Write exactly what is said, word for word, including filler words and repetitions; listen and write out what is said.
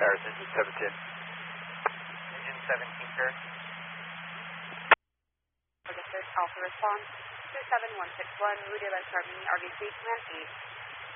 Paris, engine seventeen. Engine seventeen, sir. Registered Alpha response two seven one six one, Rue de la Charmille, R V C, command eight.